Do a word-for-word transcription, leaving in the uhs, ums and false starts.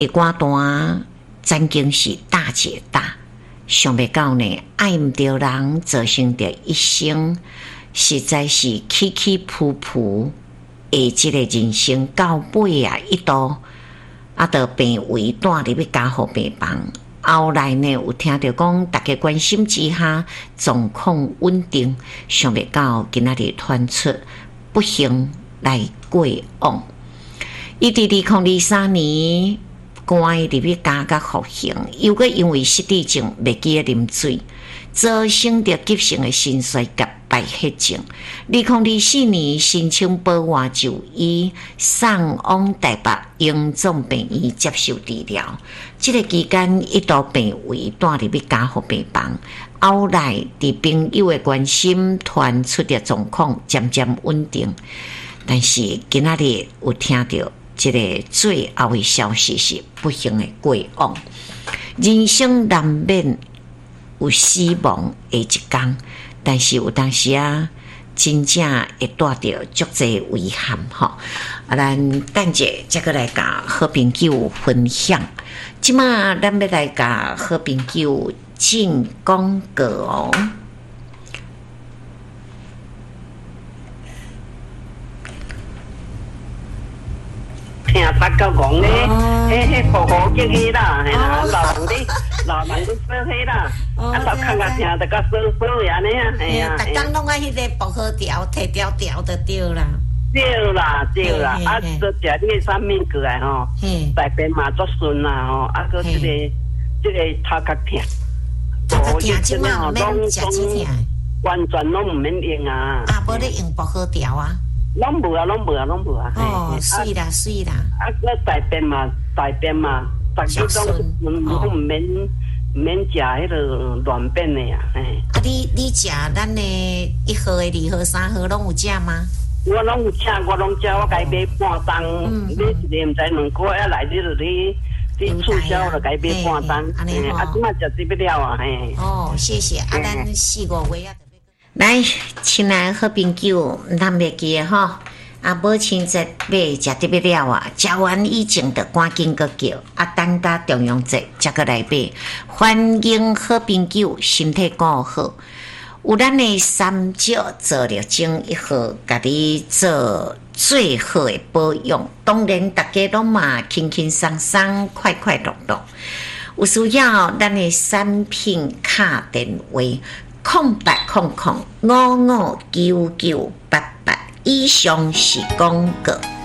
一寡单曾经是大姐大，想袂到呢，爱毋着人，造成着一生实在是起起伏伏的即个人生到尾啊，一度啊，着病危带入去加护病房。后来呢，有听到讲，大家关心之下，状况稳定，想袂到今仔日传出不幸来过往。伊伫二零二三年关入去加甲服刑，又个因为失智症袂记得啉水，造成着急性的心衰甲败血症。二零二四年申请保外就医，送往台北荣总病院接受治疗。这个期间一度病危带入去加护病房，后来伫朋友的关心，传出的状况渐渐稳定。但是今仔日有听到这个最后的消息是不幸的过往。人生难免有死亡的一天，但是有当时啊，真正会带着足侪遗憾吼。啊，咱等者再个来甲好朋友分享。即马咱要来甲好朋友进广告哦。 听大家讲咧，迄迄薄荷结迄啦，嘿啦，老人咧，老人咧说迄啦，啊，都看甲听，大家说说安尼啊，嘿啊， 逐工拢爱迄个薄荷条，摕条条就对啦。 对啦，对啦，啊，都食你个啥物过来吼，大便嘛足顺啦吼，啊，个即个即个头壳疼， 头壳疼即嘛毋免食止疼， 完全拢毋免用啊。 啊，无咧用薄荷条啊。 拢无啊，拢无啊，拢无啊。 哦，水啦，水啦。 啊，个大便嘛，大便嘛，大家拢拢毋免毋免食迄个乱便的呀。嘿。 啊，你你食咱的一号的、二号、三号拢有食吗？ 我拢有食，我拢食，我家买半担，买一个毋知两个啊来，你就你你促销就家买半担。啊，即马食这不了啊，嘿。 哦，谢谢。啊，咱四五月啊。来，亲爱的好朋友，咱袂记啊吼！啊，母亲节买食得不了啊，食完以前就赶紧个叫，啊，等到中央节才个来买。欢迎好朋友身体顾好，有咱的三少做了精一号，甲你做最好的保养。当然，大家拢嘛轻轻松松、快快乐乐。有需要咱的产品卡电话。空八空空五五九九八八，以上是广告。